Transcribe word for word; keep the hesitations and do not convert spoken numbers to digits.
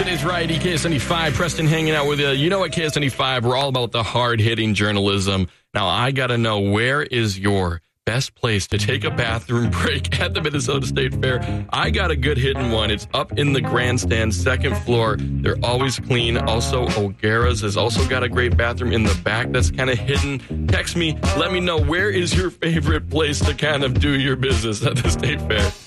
Today's Variety, K S N five. Preston hanging out with you. You know what, K S N five, we're all about the hard-hitting journalism. Now, I got to know, where is your best place to take a bathroom break at the Minnesota State Fair? I got a good hidden one. It's up in the grandstand, second floor. They're always clean. Also, O'Gara's has also got a great bathroom in the back that's kind of hidden. Text me. Let me know, where is your favorite place to kind of do your business at the State Fair?